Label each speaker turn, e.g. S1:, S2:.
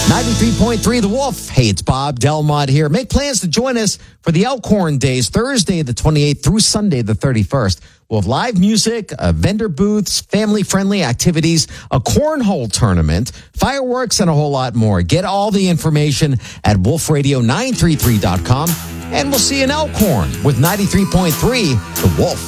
S1: 93.3 The Wolf. Hey, it's Bob Delmont here. Make plans to join us for the Elkhorn Days, Thursday the 28th through Sunday the 31st. We'll have live music, vendor booths, family-friendly activities, a cornhole tournament, fireworks, and a whole lot more. Get all the information at wolfradio933.com, and we'll see you in Elkhorn with 93.3 The Wolf.